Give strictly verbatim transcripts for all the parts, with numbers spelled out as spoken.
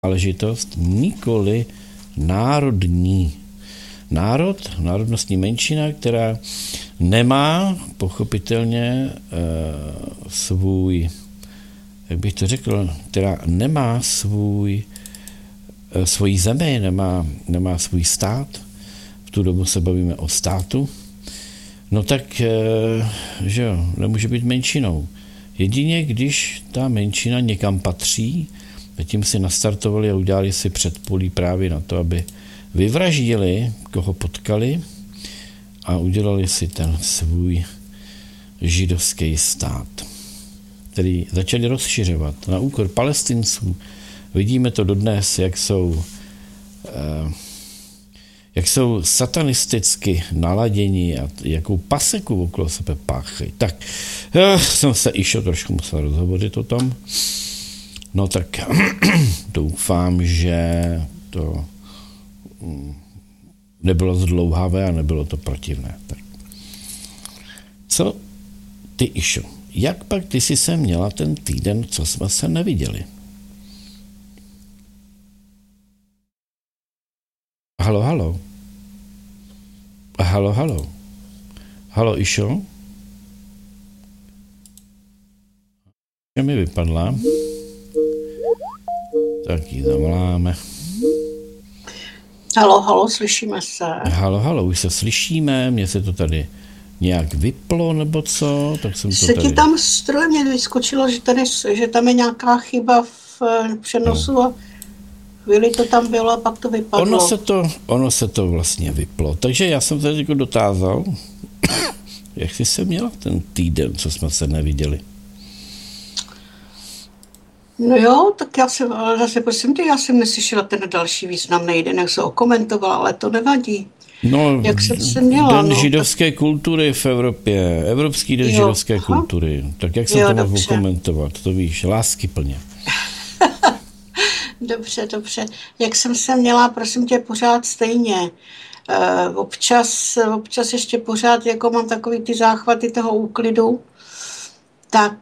záležitost, nikoli národní. Národ, národnostní menšina, která nemá pochopitelně e, svůj, jak bych to řekl, která nemá svůj, e, svoji zemi, nemá, nemá svůj stát, v tu dobu se bavíme o státu, no tak, e, že jo, nemůže být menšinou. Jedině, když ta menšina někam patří, a tím si nastartovali a udělali si předpolí právě na to, aby vyvraždili, koho potkali a udělali si ten svůj židovský stát, který začali rozšiřovat na úkor Palestinců. Vidíme to dodnes, jak jsou, jak jsou satanisticky naladěni a jakou paseku okolo sebe páchají. Tak, já jsem se ještě trošku musel rozhovořit o tom. No tak doufám, že to nebylo zdlouhavé a nebylo to protivné. Tak. Co ty, Išo? Jak pak ty jsi se měla ten týden, co jsme se neviděli? Halo, halo. Halo, halo. Halo, Išo? Jak mi vypadla? Tak ji zavoláme. Halo, halo, slyšíme se. Halo, halo, už se slyšíme, mně se to tady nějak vyplo, nebo co? Tak jsem to se tady... ti tam stroj, mě vyskočilo, že, tady, že tam je nějaká chyba v přenosu no. A chvíli to tam bylo a pak to vypadlo. Ono se to, ono se to vlastně vyplo, takže já jsem se jako dotázal, jak jsi se měla ten týden, co jsme se neviděli. No jo, tak já jsem, ale zase prosím tě, já jsem neslyšela ten další významný den, jak se okomentoval, ale to nevadí. No, jak jsem se měla, den no, židovské tak... kultury v Evropě, Evropský den jo, židovské aha. kultury, tak jak se jo, to mohu okomentovat, to víš, láskyplně. Dobře, dobře, jak jsem se měla, prosím tě, pořád stejně. Uh, občas, občas ještě pořád, jako mám takový ty záchvaty toho úklidu, tak...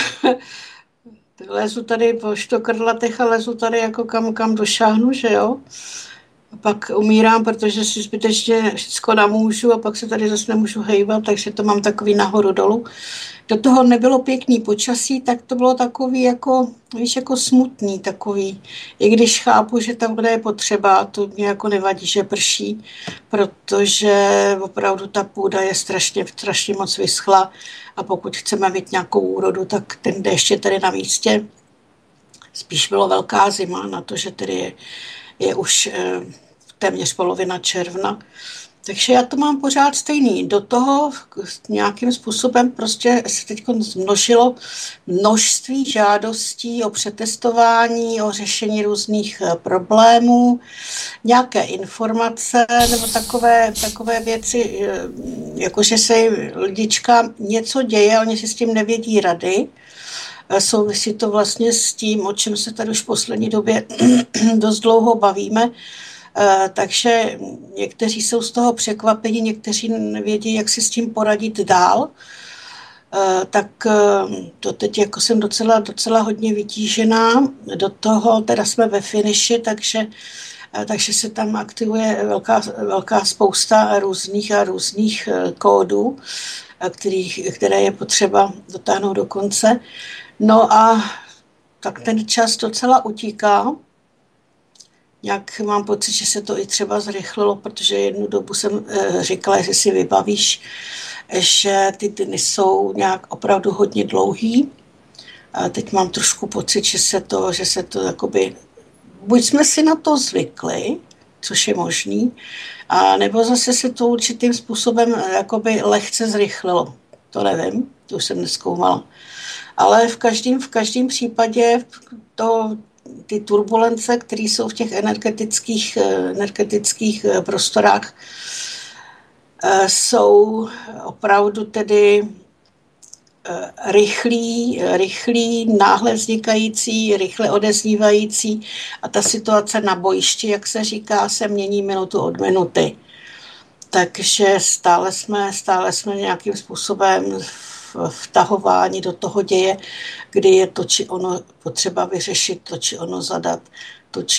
lezu tady po štokrlatech a lezu tady jako kam, kam došáhnu, že jo. A pak umírám, protože si zbytečně všechno namůžu a pak se tady zase nemůžu hejbat, takže to mám takový nahoru dolů. Do toho nebylo pěkný počasí, tak to bylo takový jako, víš, jako smutný takový. I když chápu, že tam, kde je potřeba, to mě jako nevadí, že prší, protože opravdu ta půda je strašně, strašně moc vyschla a pokud chceme mít nějakou úrodu, tak ten déšť je tady na místě. Spíš bylo velká zima na to, že tady je, je už eh, téměř polovina června. Takže já to mám pořád stejný. Do toho nějakým způsobem prostě se teď zmnožilo množství žádostí o přetestování, o řešení různých problémů, nějaké informace nebo takové, takové věci, jakože se lidička něco děje, oni si s tím nevědí rady. Souvisí to vlastně s tím, o čem se tady už v poslední době dost dlouho bavíme. Uh, takže někteří jsou z toho překvapeni, někteří nevědí, jak si s tím poradit dál. Uh, tak uh, to teď jako jsem docela, docela hodně vytížená. Do toho teda jsme ve finiši, takže, uh, takže se tam aktivuje velká, velká spousta různých a různých uh, kódů, uh, kterých, které je potřeba dotáhnout do konce. No a tak ten čas docela utíká. Nějak mám pocit, že se to i třeba zrychlilo, protože jednu dobu jsem e, říkala, že si vybavíš, že ty dny jsou nějak opravdu hodně dlouhý. A teď mám trošku pocit, že se to, že se to jakoby, buď jsme si na to zvykli, což je možný, a nebo zase se to určitým způsobem jakoby lehce zrychlilo. To nevím, to už jsem nezkoumala. Ale v každém, v každém případě to ty turbulence, které jsou v těch energetických, energetických prostorách, jsou opravdu tedy rychlý, rychlý, náhle vznikající, rychle odeznívající a ta situace na bojišti, jak se říká, se mění minutu od minuty. Takže stále jsme, stále jsme nějakým způsobem vtahování do toho děje, kdy je to či ono potřeba vyřešit, to či ono zadat, to či